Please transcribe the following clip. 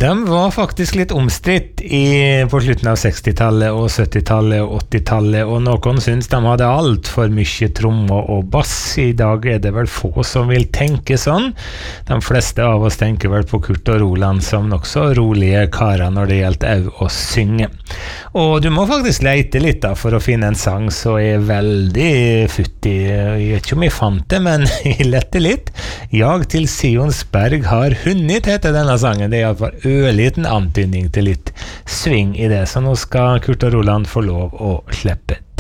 De var faktisk litt omstridt på slutten av 60-tallet og 70-tallet og 80-tallet, og noen synes de hadde alt for mye trommer og bass. I dag det vel få som vil tenke sånn. De fleste av oss tenker vel på Kurt og Roland som nokså rolige karer når det gjelder å synge. Og du må faktisk leite litt da for å finne en sang som veldig futtig. Jeg vet ikke om jeg fant det, men jeg lette litt. Jag til Sionsberg har hunnet, heter denne sangen. Det i hvert fall ørliten antydning til litt sving i det, så nå skal Kurt og Roland få lov å slippe